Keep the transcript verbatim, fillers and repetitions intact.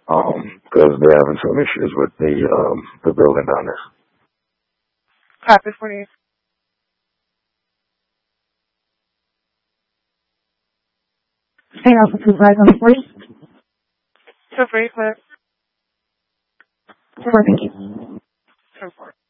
um, because they're having some issues with the um, the building down there. Copy for you. Hey, Alpha two five on the forty. Two three, clear. Four, thank you. Two four.